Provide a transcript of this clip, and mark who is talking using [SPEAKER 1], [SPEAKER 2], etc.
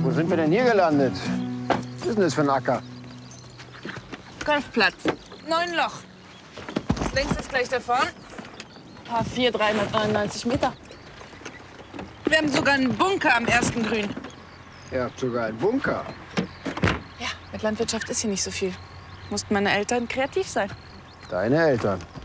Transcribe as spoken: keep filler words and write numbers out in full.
[SPEAKER 1] Wo sind wir denn hier gelandet? Was ist denn das für ein Acker?
[SPEAKER 2] Golfplatz. Neun Loch. Links ist gleich da vorne. Paar vier, dreihundertneunundneunzig Meter. Wir haben sogar einen Bunker am ersten Grün.
[SPEAKER 1] Ihr habt sogar einen Bunker.
[SPEAKER 2] Ja, mit Landwirtschaft ist hier nicht so viel. Mussten meine Eltern kreativ sein.
[SPEAKER 1] Deine Eltern.